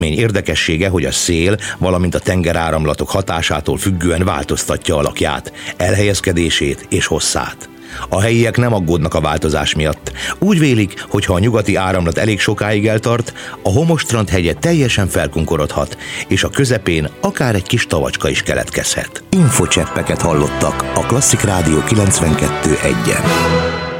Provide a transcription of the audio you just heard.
Érdekessége, hogy a szél, valamint a tengeráramlatok hatásától függően változtatja alakját, elhelyezkedését és hosszát. A helyiek nem aggódnak a változás miatt. Úgy vélik, hogy ha a nyugati áramlat elég sokáig eltart, a Homostrand hegye teljesen felkunkorodhat, és a közepén akár egy kis tavacska is keletkezhet. Infocseppeket hallottak a Klasszik Rádió 92.1-en.